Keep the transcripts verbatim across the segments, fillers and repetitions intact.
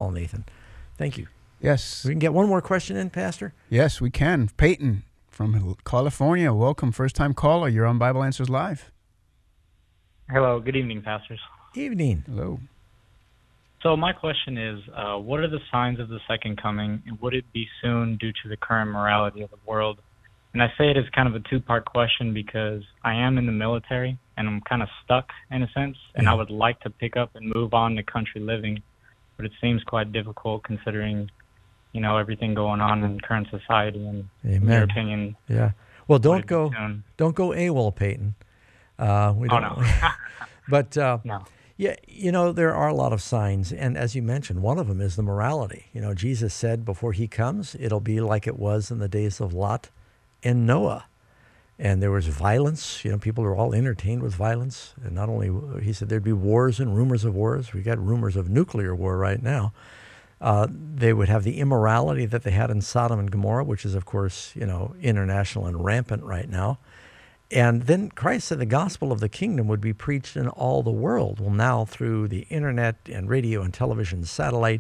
call, Nathan. Thank you. Yes. We can get one more question in, Pastor? Yes, we can. Peyton from California, welcome. First-time caller. You're on Bible Answers Live. Hello. Good evening, pastors. Evening. Hello. So my question is, uh, what are the signs of the second coming, and would it be soon due to the current morality of the world? And I say it as kind of a two-part question because I am in the military, and I'm kind of stuck in a sense, and Yeah. I would like to pick up and move on to country living, but it seems quite difficult considering, you know, everything going on in current society. And in Amen. your opinion, Yeah. Well, would don't it be go soon? don't go AWOL, Peyton. Uh, we Oh, don't, no. but uh, No. yeah, you know, there are a lot of signs, and as you mentioned, one of them is the morality. You know, Jesus said before he comes, it'll be like it was in the days of Lot and Noah. And there was violence. You know, people are all entertained with violence. And not only, he said there'd be wars and rumors of wars. We got rumors of nuclear war right now. Uh, they would have the immorality that they had in Sodom and Gomorrah, which is, of course, you know, international and rampant right now. And then Christ said the gospel of the kingdom would be preached in all the world. Well, now through the internet and radio and television, satellite,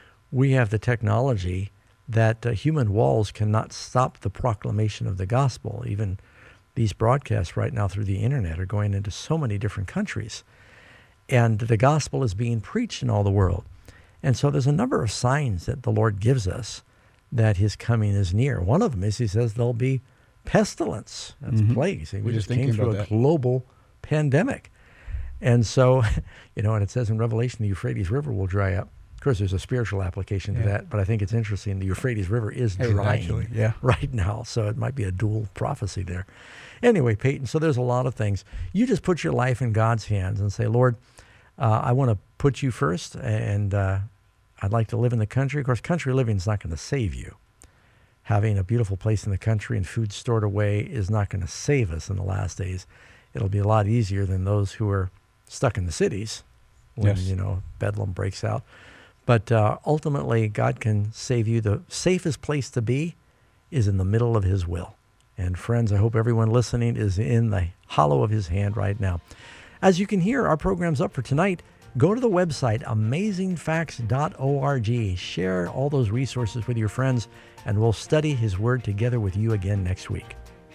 we have the technology that uh, human walls cannot stop the proclamation of the gospel. Even these broadcasts right now through the internet are going into so many different countries. And the gospel is being preached in all the world. And so there's a number of signs that the Lord gives us that his coming is near. One of them is he says there'll be pestilence. That's Mhm. plagues. We We're just just came thinking through a about that. global pandemic. And so, you know, and it says in Revelation, the Euphrates River will dry up. Of course, there's a spiritual application to Yeah. that, but I think it's interesting. The Euphrates River is Hey, drying actually, yeah. right now, so it might be a dual prophecy there. Anyway, Peyton, so there's a lot of things. You just put your life in God's hands and say, Lord, uh, I want to put you first, and uh, I'd like to live in the country. Of course, country living is not going to save you. Having a beautiful place in the country and food stored away is not going to save us in the last days. It'll be a lot easier than those who are stuck in the cities when, Yes. you know, bedlam breaks out. But uh, ultimately, God can save you. The safest place to be is in the middle of his will. And friends, I hope everyone listening is in the hollow of his hand right now. As you can hear, our program's up for tonight. Go to the website, amazing facts dot org. Share all those resources with your friends, and we'll study his word together with you again next week.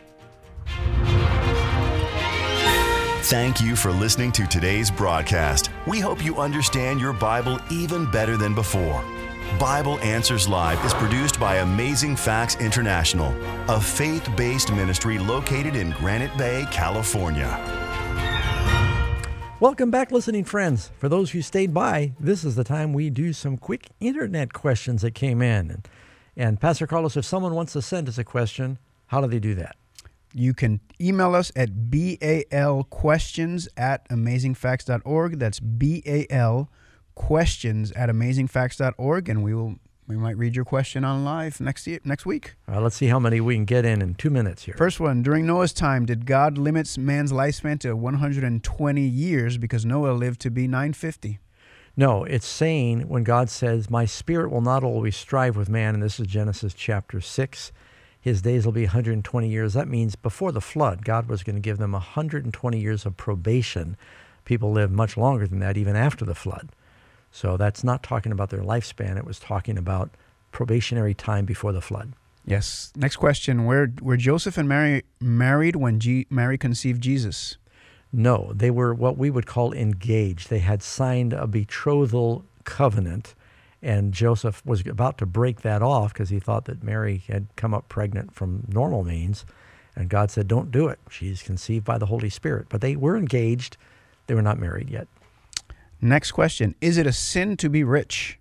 Thank you for listening to today's broadcast. We hope you understand your Bible even better than before. Bible Answers Live is produced by Amazing Facts International, a faith-based ministry located in Granite Bay, California. Welcome back, listening friends. For those who stayed by, this is the time we do some quick internet questions that came in. And, and Pastor Carlos, if someone wants to send us a question, how do they do that? You can email us at balquestions at amazing facts dot org. That's B-A-L questions at amazing facts dot org, and we will we might read your question on live next year, next week. All right, let's see how many we can get in in two minutes here. First one, during Noah's time, did God limit man's lifespan to one hundred twenty years because Noah lived to be nine fifty? No, it's saying when God says, my spirit will not always strive with man, and this is Genesis chapter six, his days will be one hundred twenty years. That means before the flood, God was going to give them one hundred twenty years of probation. People lived much longer than that, even after the flood. So that's not talking about their lifespan. It was talking about probationary time before the flood. Yes. Next question, were, were Joseph and Mary married when G, Mary conceived Jesus? No, they were what we would call engaged. They had signed a betrothal covenant, and Joseph was about to break that off because he thought that Mary had come up pregnant from normal means, and God said, don't do it. She's conceived by the Holy Spirit. But they were engaged. They were not married yet. Next question, is it a sin to be rich?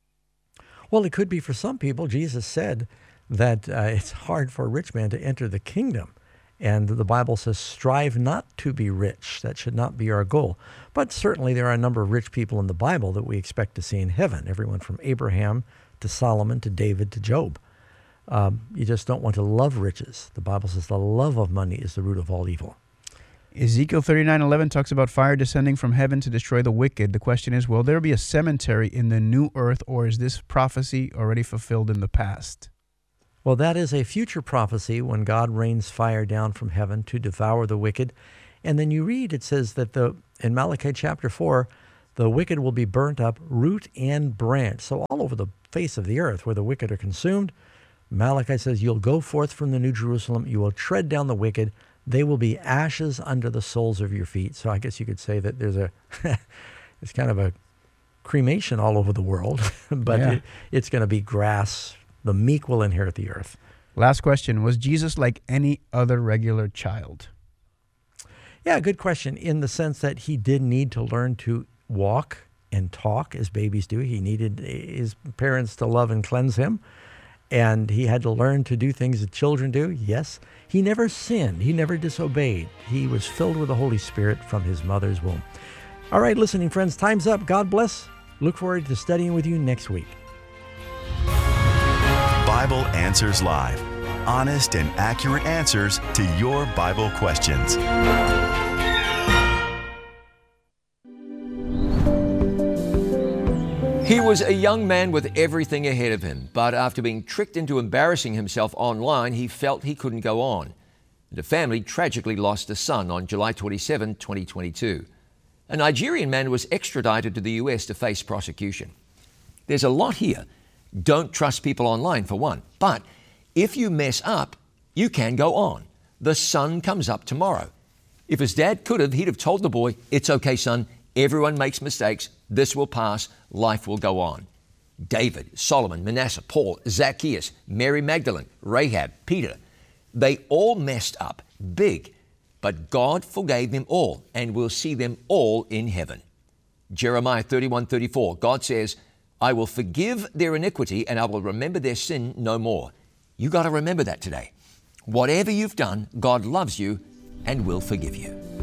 Well, it could be for some people. Jesus said that uh, it's hard for a rich man to enter the kingdom. And the Bible says, strive not to be rich. That should not be our goal. But certainly there are a number of rich people in the Bible that we expect to see in heaven. Everyone from Abraham to Solomon to David to Job. Um, you just don't want to love riches. The Bible says the love of money is the root of all evil. Ezekiel thirty-nine eleven talks about fire descending from heaven to destroy the wicked. The question is, will there be a cemetery in the new earth, or is this prophecy already fulfilled in the past? Well, that is a future prophecy when God rains fire down from heaven to devour the wicked. And then you read, it says that the in Malachi chapter four, The wicked will be burnt up, root and branch. So all over the face of the earth where the wicked are consumed, Malachi says, you'll go forth from the New Jerusalem, you will tread down the wicked, they will be ashes under the soles of your feet. So I guess you could say that there's a, it's kind of a cremation all over the world, but Yeah. it, it's going to be grass. The meek will inherit the earth. Last question. Was Jesus like any other regular child? Yeah, good question. In the sense that he did need to learn to walk and talk as babies do. He needed his parents to love and cleanse him. And he had to learn to do things that children do. Yes. He never sinned. He never disobeyed. He was filled with the Holy Spirit from his mother's womb. All right, listening friends, time's up. God bless. Look forward to studying with you next week. Bible Answers Live. Honest and accurate answers to your Bible questions. He was a young man with everything ahead of him, but after being tricked into embarrassing himself online, he felt he couldn't go on. The family tragically lost a son on July twenty-seventh, twenty twenty-two. A Nigerian man was extradited to the U S to face prosecution. There's a lot here. Don't trust people online, for one. But if you mess up, you can go on. The sun comes up tomorrow. If his dad could have, he'd have told the boy, it's okay, son. Everyone makes mistakes. This will pass. Life will go on. David, Solomon, Manasseh, Paul, Zacchaeus, Mary Magdalene, Rahab, Peter, they all messed up big, but God forgave them all and will see them all in heaven. Jeremiah thirty-one thirty-four, God says, I will forgive their iniquity and I will remember their sin no more. You got to remember that today. Whatever you've done, God loves you and will forgive you.